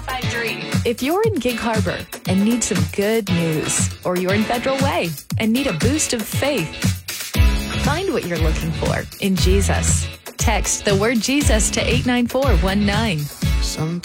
If you're in Gig Harbor and need some good news, or you're in Federal Way and need a boost of faith, find what you're looking for in Jesus. Text the word Jesus to 89419. Sometimes